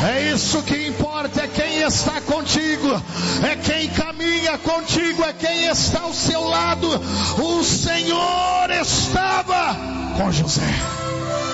É isso que importa, é quem está contigo, é quem caminha contigo, é quem está ao seu lado. O Senhor estava com José.